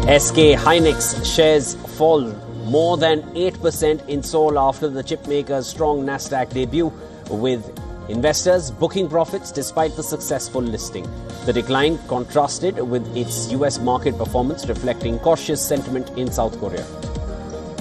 SK Hynix shares fall more than 8% in Seoul after the chipmaker's strong Nasdaq debut, with investors booking profits despite the successful listing. The decline contrasted with its US market performance, reflecting cautious sentiment in South Korea.